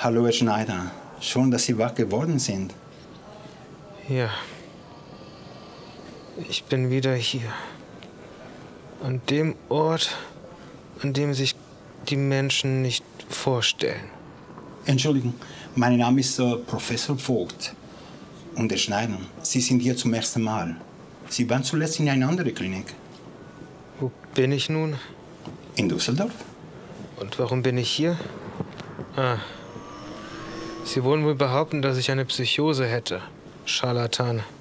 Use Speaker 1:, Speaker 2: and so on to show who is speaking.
Speaker 1: Hallo, Herr Schneider. Schön, dass Sie wach geworden sind.
Speaker 2: Ja. Ich bin wieder hier. An dem Ort, an dem sich die Menschen nicht vorstellen.
Speaker 1: Entschuldigung, mein Name ist Professor Vogt. Und Herr Schneider, Sie sind hier zum ersten Mal. Sie waren zuletzt in einer anderen Klinik.
Speaker 2: Wo bin ich nun?
Speaker 1: In Düsseldorf?
Speaker 2: Und warum bin ich hier? Sie wollen wohl behaupten, dass ich eine Psychose hätte. Scharlatan.